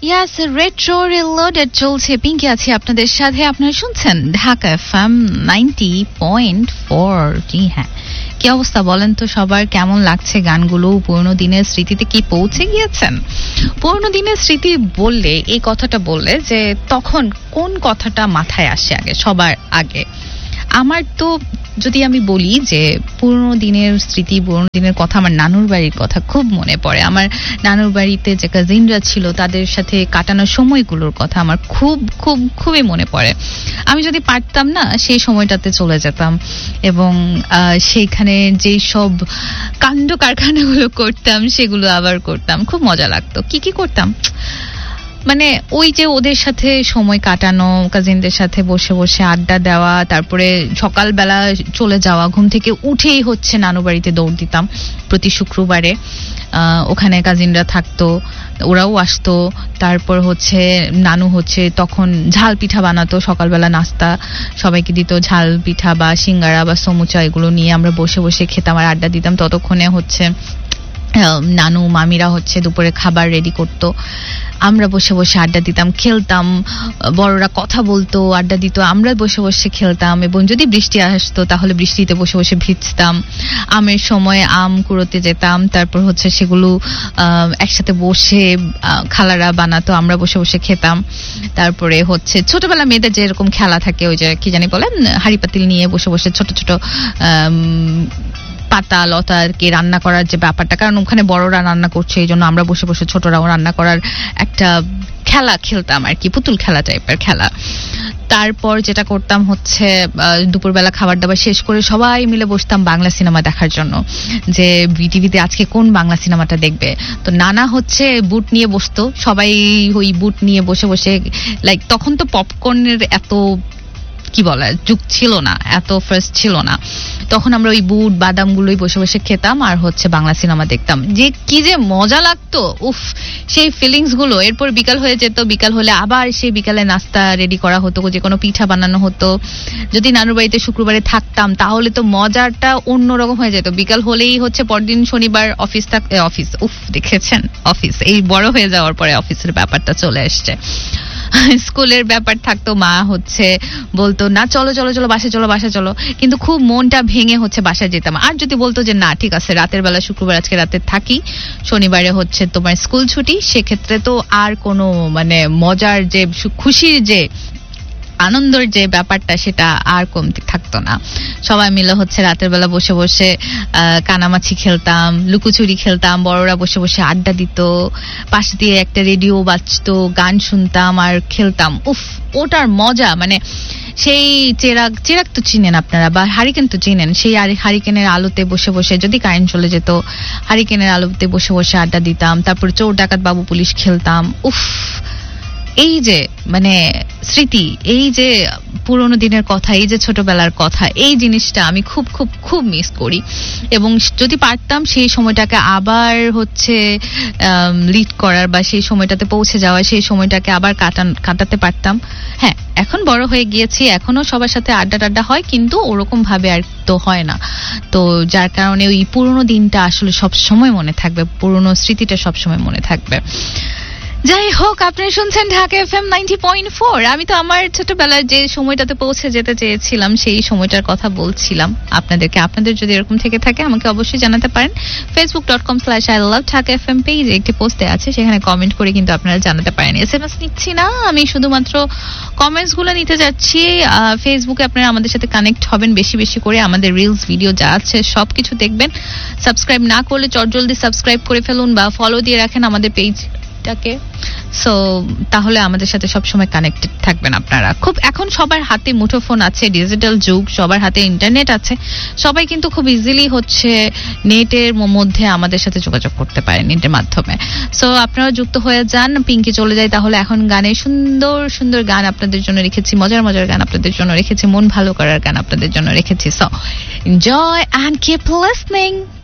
ইয়াস, retro reloaded চলছে, পিঙ্কি আছি আপনাদের সাথে। আপনারা শুনছেন ঢাকা এফএম 90.4। জি হ্যাঁ, কি অবস্থা বলেন তো সবার? কেমন লাগছে গানগুলো? পুরনো দিনের স্মৃতিতে কি পৌঁছে গিয়েছেন? পুরনো দিনের স্মৃতি বললে, এই কথাটা বললে যে তখন কোন কথাটা মাথায় আসে আগে, সবার আগে? আমার তো যদি আমি বলি যে পুরনো দিনের স্মৃতি, পুরনো দিনের কথা, আমার নানুর বাড়ির কথা খুব মনে পড়ে। আমার নানুর বাড়িতে যে কাজিনরা ছিল তাদের সাথে কাটানোর সময়গুলোর কথা আমার খুবই মনে পড়ে। আমি যদি পারতাম না সেই সময়টাতে চলে যেতাম এবং সেইখানে যেই সব কাণ্ড কারখানাগুলো করতাম সেগুলো আবার করতাম। খুব মজা লাগতো। কি করতাম মানে ওই যে ওদের সাথে সময় কাটানো, কাজিনদের সাথে বসে বসে আড্ডা দেওয়া, তারপরে সকালবেলা চলে যাওয়া, ঘুম থেকে উঠেই হচ্ছে নানু বাড়িতে দৌড় দিতাম প্রতি শুক্রবারে। ওখানে কাজিনরা থাকতো, ওরাও আসতো। তারপর হচ্ছে নানু হচ্ছে তখন ঝাল পিঠা বানাতো, সকালবেলা নাস্তা সবাইকে দিত, ঝাল পিঠা বা সিঙ্গারা বা সমুচা, এগুলো নিয়ে আমরা বসে বসে খেতাম আর আড্ডা দিতাম। ততক্ষণে হচ্ছে নানু মামিরা হচ্ছে দুপুরে খাবার রেডি করতো, আমরা বসে বসে আড্ডা দিতাম, খেলতাম। বড়রা কথা বলতো, আড্ডা দিত, আমরা বসে বসে খেলতাম। এবং যদি বৃষ্টি আসতো তাহলে বৃষ্টিতে বসে বসে ভিজতাম। আমের সময় আম কুড়োতে যেতাম, তারপর হচ্ছে সেগুলো একসাথে বসে খালারা বানাতো, আমরা বসে বসে খেতাম। তারপরে হচ্ছে ছোটবেলা মেয়েদের যেরকম খেলা থাকে, ওই যে কি জানি বলে, হাঁড়ি পাতিল নিয়ে বসে বসে ছোট ছোট পাতা লতা আর কি রান্না করার যে ব্যাপারটা, কারণ ওখানে বড়রা রান্না করছে, এই জন্য আমরা বসে বসে ছোটরাও রান্না করার একটা খেলা খেলতাম আর কি, পুতুল খেলা টাইপের খেলা। তারপর যেটা করতাম হচ্ছে দুপুরবেলা খাবার দাবার শেষ করে সবাই মিলে বসতাম বাংলা সিনেমা দেখার জন্য, যে বিটিভিতে আজকে কোন বাংলা সিনেমাটা দেখবে। তো নানা হচ্ছে বুট নিয়ে বসতো, সবাই ওই বুট নিয়ে বসে বসে, লাইক তখন তো পপকর্নের এত কি বলা যুগ ছিল না, এত ফার্স্ট ছিল না, তখন আমরা ওই বুট বাদাম গুলোই বসে বসে খেতাম আর হচ্ছে বাংলা সিনেমা দেখতাম। যে কি যে মজা লাগতো, উফ, সেই ফিলিংস গুলো। এরপর বিকাল হয়ে যেত, বিকাল হলে আবার সেই বিকালে নাস্তা রেডি করা হতো, যে কোনো পিঠা বানানো হতো। যদি নানুর বাড়িতে শুক্রবারে থাকতাম তাহলে তো মজাটা অন্যরকম হয়ে যেত। বিকাল হলেই হচ্ছে পরদিন শনিবার অফিস, উফ দেখেছেন অফিস, এই বড় হয়ে যাওয়ার পরে অফিসের ব্যাপারটা চলে আসছে। স্কুলের ব্যাপার থাকতো, মা হচ্ছে বলতো না চলো চলো চলো বাসায় চলো, কিন্তু খুব মনটা ভেঙে হচ্ছে বাসায় যেতাম। আর যদি বলতো যে না ঠিক আছে রাতের বেলা, শুক্রবার আজকে রাতে থাকি, শনিবারে হচ্ছে তোমার স্কুল ছুটি, সেক্ষেত্রে তো আর কোনো মানে মজার যে খুশির যে আনন্দের যে ব্যাপারটা সেটা আর কমতে থাকতো না। সবাই মিলে হচ্ছে রাতের বেলা বসে বসে কানামাছি খেলতাম, লুকোচুরি খেলতাম, বড়রা বসে বসে আড্ডা দিত, পাশ দিয়ে একটা রেডিও বাজতো, গান শুনতাম আর খেলতাম। উফ, ওটার মজা মানে সেই চেরাগ তো চিনেন আপনারা, বা হারিকেন তো চিনেন, সেই হারিকেনের আলোতে বসে বসে, যদি কারেন্ট চলে যেত হারিকেনের আলোতে বসে বসে আড্ডা দিতাম। তারপর চোর ডাকাত বাবু পুলিশ খেলতাম। উফ, এই যে মানে স্মৃতি, এই যে পুরোনো দিনের কথা, এই যে ছোটবেলার কথা, এই জিনিসটা আমি খুব খুব খুব মিস করি। এবং যদি পারতাম সেই সময়টাকে আবার হচ্ছে লিড করার বা সেই সময়টাতে পৌঁছে যাওয়া, সেই সময়টাকে আবার কাটাতে পারতাম। হ্যাঁ, এখন বড় হয়ে গিয়েছি, এখনো সবার সাথে আড্ডা হয়, কিন্তু ওরকম ভাবে আর তো হয় না। তো যার কারণে ওই পুরোনো দিনটা আসলে সব সময় মনে থাকবে, পুরোনো স্মৃতিটা সব সময় মনে থাকবে। যাই হোক, আপনারা শুনছেন ঢাকা এফএম 90.4। আমি তো আমার ছোটবেলার যে সময়টাতে পৌঁছে যেতে চেয়েছিলাম সেই সময়টার কথা বলছিলাম আপনাদেরকে। আপনাদের যদি এরকম থেকে থাকে আমাকে অবশ্যই জানাতে পারেন। facebook.com/ilovedhakafm পেজে একটি পোস্টে আছে, সেখানে কমেন্ট করে কিন্তু আপনারা জানাতে পারেন। এসএমএস নিচ্ছি না, আমি শুধুমাত্র কমেন্টস গুলো নিতে যাচ্ছি। ফেসবুকে আপনারা আমাদের সাথে কানেক্ট হবেন বেশি বেশি করে, আমাদের রিলস ভিডিও যা আছে সবকিছু দেখবেন। সাবস্ক্রাইব না করলে চটজলদি সাবস্ক্রাইব করে ফেলুন বা ফলো দিয়ে রাখেন আমাদের পেজটাকে, সো তাহলে আমাদের সাথে সবসময় কানেক্টেড থাকবেন আপনারা। খুব এখন সবার হাতে মুঠোফোন আছে, ডিজিটাল যুগ, সবার হাতে ইন্টারনেট আছে, সবাই কিন্তু খুব ইজিলি হচ্ছে নেটের মধ্যে আমাদের সাথে যোগাযোগ করতে পারেন নেটের মাধ্যমে। সো আপনারা যুক্ত হয়ে যান। পিঙ্কি চলে যায় তাহলে এখন গানে, সুন্দর সুন্দর গান আপনাদের জন্য রেখেছি, মজার মজার গান আপনাদের জন্য রেখেছি, মন ভালো করার গান আপনাদের জন্য রেখেছি। So enjoy and keep listening.